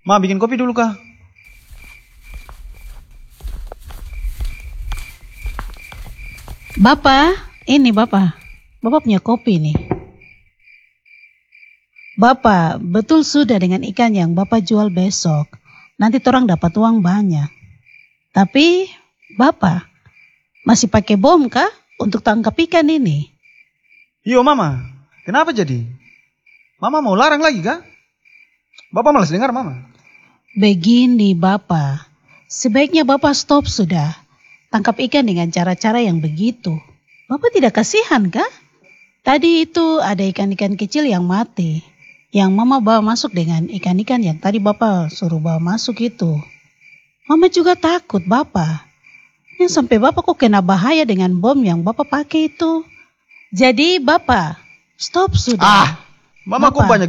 Ma, bikin kopi dulu kah? Bapak, ini Bapak. Bapak punya kopi nih. Bapak, betul sudah dengan ikan yang Bapak jual besok. Nanti torang dapat uang banyak. Tapi, Bapak, masih pakai bom kah untuk tangkap ikan ini? Yo Mama, kenapa jadi? Mama mau larang lagi kah? Bapak malas dengar Mama. Begini Bapak, sebaiknya Bapak stop sudah. Tangkap ikan dengan cara-cara yang begitu. Bapak tidak kasihan kah? Tadi itu ada ikan-ikan kecil yang mati. Yang Mama bawa masuk dengan ikan-ikan yang tadi Bapak suruh bawa masuk itu. Mama juga takut Bapak. Yang sampai Bapak kok kena bahaya dengan bom yang Bapak pakai itu. Jadi Bapak, stop sudah. Mama kok Bapak. banyak